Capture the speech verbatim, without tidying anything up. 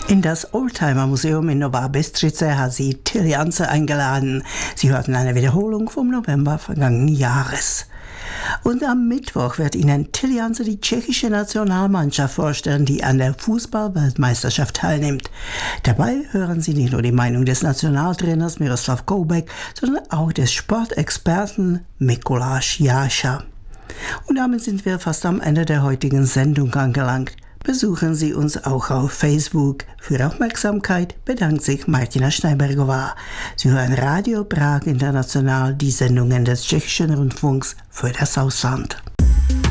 In das Oldtimer-Museum in Nová Bystrica hat sie Till Janse eingeladen. Sie hörten eine Wiederholung vom November vergangenen Jahres. Und am Mittwoch wird Ihnen Till Janse die tschechische Nationalmannschaft vorstellen, die an der Fußball-Weltmeisterschaft teilnimmt. Dabei hören Sie nicht nur die Meinung des Nationaltrainers Miroslav Koubek, sondern auch des Sportexperten Mikuláš Jáša. Und damit sind wir fast am Ende der heutigen Sendung angelangt. Besuchen Sie uns auch auf Facebook. Für Aufmerksamkeit bedankt sich Martina Schneibergová. Sie hören Radio Prag International, die Sendungen des tschechischen Rundfunks für das Ausland.